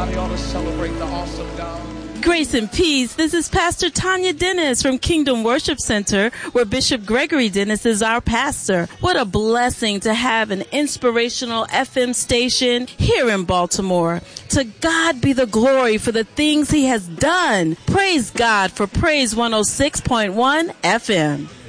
Somebody ought to celebrate the awesome God. Grace and peace. This is Pastor Tanya Dennis from Kingdom Worship Center, where Bishop Gregory Dennis is our pastor. What a blessing to have an inspirational FM station here in Baltimore. To God be the glory for the things he has done. Praise God for Praise 106.1 FM.